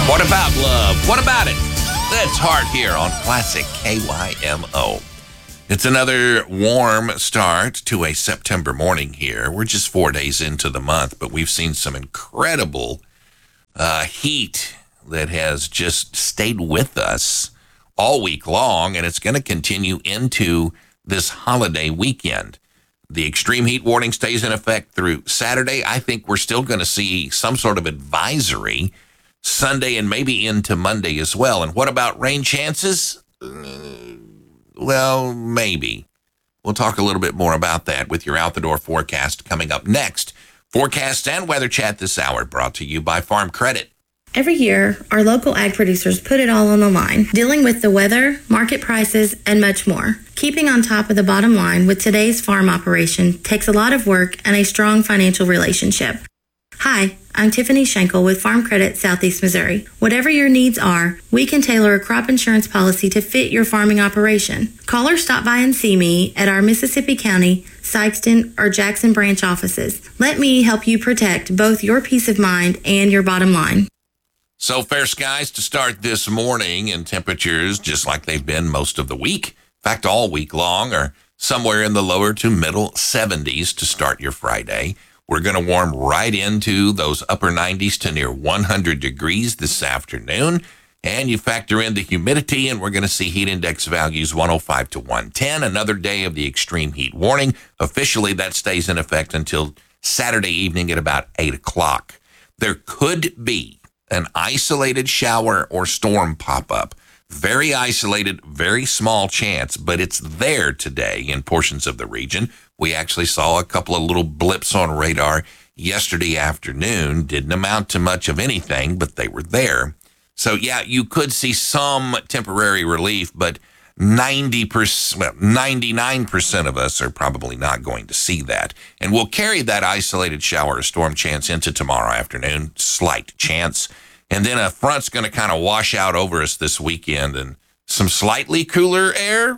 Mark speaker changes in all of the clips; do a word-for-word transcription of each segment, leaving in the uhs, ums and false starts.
Speaker 1: What about love? What about it? That's Heart here on Classic K Y M O. It's another warm start to a September morning here. We're just four days into the month, but we've seen some incredible uh, heat that has just stayed with us all week long, and it's going to continue into this holiday weekend. The extreme heat warning stays in effect through Saturday. I think we're still going to see some sort of advisory Sunday and maybe into Monday as well. And what about rain chances? Uh, well, maybe. We'll talk a little bit more about that with your out-the-door forecast coming up next. Forecast and weather chat this hour brought to you by Farm Credit.
Speaker 2: Every year, our local ag producers put it all on the line, dealing with the weather, market prices, and much more. Keeping on top of the bottom line with today's farm operation takes a lot of work and a strong financial relationship. Hi, I'm Tiffany Schenkel with Farm Credit Southeast Missouri. Whatever your needs are, we can tailor a crop insurance policy to fit your farming operation. Call or stop by and see me at our Mississippi County, Sykeston, or Jackson branch offices. Let me help you protect both your peace of mind and your bottom line.
Speaker 1: So fair skies to start this morning, and temperatures, just like they've been most of the week, in fact, all week long, are somewhere in the lower to middle seventies to start your Friday. We're going to warm right into those upper nineties to near one hundred degrees this afternoon. And you factor in the humidity, and we're going to see heat index values one oh five to one ten. Another day of the extreme heat warning. Officially, that stays in effect until Saturday evening at about eight o'clock. There could be an isolated shower or storm pop-up. Very isolated, very small chance, but it's there today in portions of the region. We actually saw a couple of little blips on radar yesterday afternoon. Didn't amount to much of anything, but they were there. So, yeah, you could see some temporary relief, but ninety percent, well, ninety-nine percent of us are probably not going to see that. And we'll carry that isolated shower or storm chance into tomorrow afternoon, slight chance. And then a front's going to kind of wash out over us this weekend, and some slightly cooler air,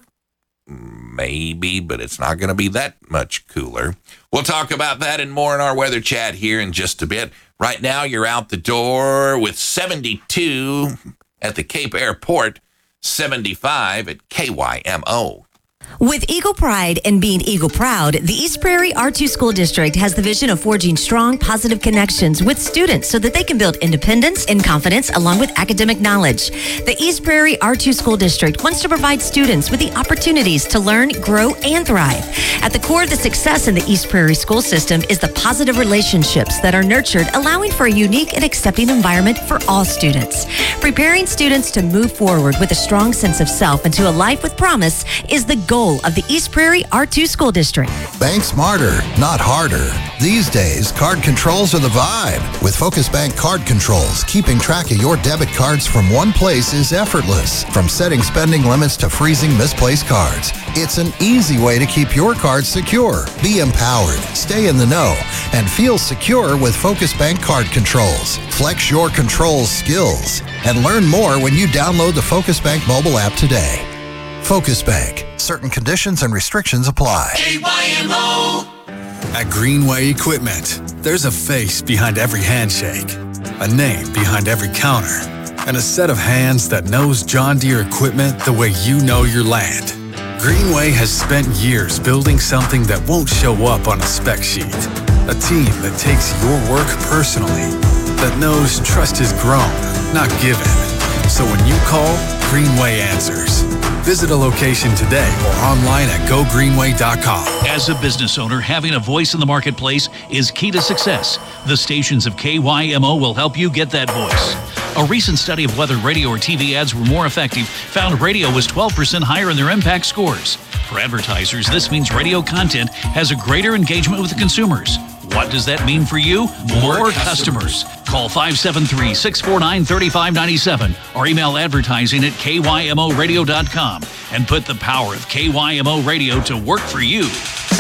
Speaker 1: maybe, but it's not going to be that much cooler. We'll talk about that and more in our weather chat here in just a bit. Right now, you're out the door with seventy-two at the Cape Airport, seventy-five at K Y M O.
Speaker 3: With Eagle Pride and being Eagle Proud, the East Prairie R two School District has the vision of forging strong, positive connections with students so that they can build independence and confidence along with academic knowledge. The East Prairie R two School District wants to provide students with the opportunities to learn, grow, and thrive. At the core of the success in the East Prairie school system is the positive relationships that are nurtured, allowing for a unique and accepting environment for all students. Preparing students to move forward with a strong sense of self and to a life with promise is the goal of the East Prairie R two School District.
Speaker 4: Bank smarter, not harder. These days, card controls are the vibe. With Focus Bank Card Controls, keeping track of your debit cards from one place is effortless. From setting spending limits to freezing misplaced cards, it's an easy way to keep your cards secure. Be empowered, stay in the know, and feel secure with Focus Bank Card Controls. Flex your controls skills and learn more when you download the Focus Bank mobile app today. Focus Bank. Certain conditions and restrictions apply.
Speaker 5: K Y M O.
Speaker 6: At Greenway Equipment, there's a face behind every handshake, a name behind every counter, and a set of hands that knows John Deere equipment the way you know your land. Greenway has spent years building something that won't show up on a spec sheet. A team that takes your work personally, that knows trust is grown, not given. So when you call, Greenway answers. Visit a location today or online at go greenway dot com.
Speaker 7: As a business owner, having a voice in the marketplace is key to success. The stations of K Y M O will help you get that voice. A recent study of whether radio or T V ads were more effective found radio was twelve percent higher in their impact scores. For advertisers, this means radio content has a greater engagement with the consumers. What does that mean for you? More, More customers. customers. Call five seven three, six four nine, three five nine seven or email advertising at K Y M O radio dot com and put the power of K Y M O Radio to work for you.